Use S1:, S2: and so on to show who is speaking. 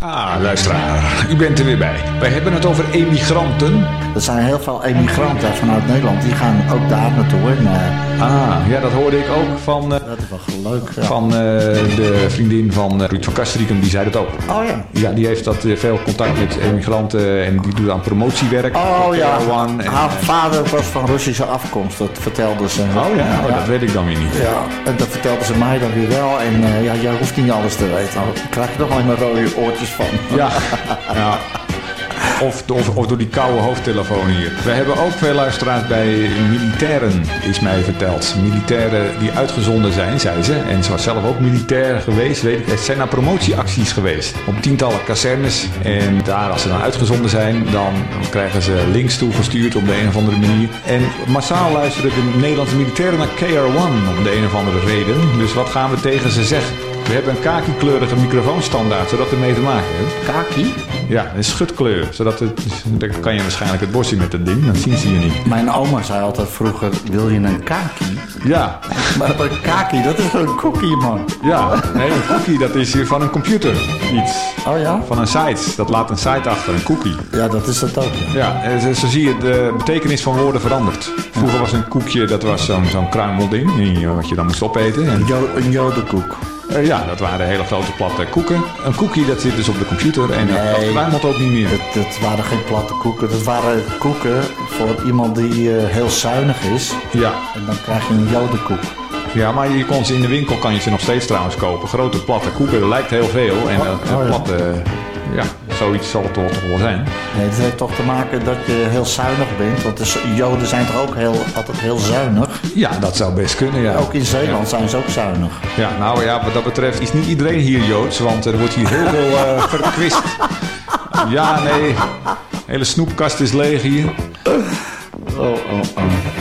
S1: Luisteraar, u bent er weer bij. Wij hebben het over emigranten.
S2: Er zijn heel veel emigranten vanuit Nederland. Die gaan ook daar naartoe.
S1: Ja, dat hoorde ik ook van...
S2: dat is wel leuk. Ja.
S1: Van de vriendin van Ruud van Kastrikum, die zei dat ook.
S2: Oh ja.
S1: Ja, die heeft veel contact met emigranten en die doet aan promotiewerk.
S2: Oh ja.
S1: En,
S2: haar vader was van Russische afkomst, dat vertelde ze.
S1: Dat weet ik dan weer niet.
S2: Ja, en dat vertelde ze mij dan weer wel. En jij hoeft niet alles te weten. Daar krijg je nog alleen maar rode oortjes van.
S1: Ja. Of door die koude hoofdtelefoon hier. We hebben ook veel luisteraars bij militairen, is mij verteld. Militairen die uitgezonden zijn, zei ze. En ze was zelf ook militair geweest. Het zijn naar promotieacties geweest. Op tientallen kazernes. En daar, als ze dan uitgezonden zijn, dan krijgen ze links toegestuurd op de een of andere manier. En massaal luisteren de Nederlandse militairen naar KR1 om de een of andere reden. Dus wat gaan we tegen ze zeggen? We hebben een kaki-kleurige microfoonstandaard, zodat er mee te maken heeft.
S2: Kaki?
S1: Ja, een schutkleur. Dan kan je waarschijnlijk het bosje met dat ding, dan zien ze je niet.
S2: Mijn oma zei altijd vroeger, wil je een kaki?
S1: Ja.
S2: Maar een kaki, dat is een cookie, man.
S1: Ja, nee, een cookie, dat is hier van een computer iets.
S2: Oh ja?
S1: Van een site. Dat laat een site achter, een cookie.
S2: Ja, dat is het ook.
S1: Ja, zo zie je de betekenis van woorden verandert. Vroeger was een koekje, dat was zo'n kruimelding, wat je dan moest opeten.
S2: Een jodenkoek.
S1: Ja, dat waren hele grote platte koeken. Een koekie, dat zit dus op de computer en dat kruimelt ook niet meer.
S2: Dat waren geen platte koeken. Dat waren koeken voor iemand die heel zuinig is.
S1: Ja.
S2: En dan krijg je een jodenkoek.
S1: Ja, maar je kon ze in de winkel kan je ze nog steeds trouwens kopen. Grote platte koeken, dat lijkt heel veel. En platte, zoiets zal het toch wel zijn.
S2: Nee, het heeft toch te maken dat je heel zuinig bent. Want de Joden zijn toch ook altijd heel zuinig?
S1: Ja, dat zou best kunnen, ja.
S2: Ook in Zeeland zijn ze ook zuinig.
S1: Ja, nou ja, wat dat betreft is niet iedereen hier Joods. Want er wordt hier heel veel verkwist. Ja, nee. De hele snoepkast is leeg hier.
S2: Oh.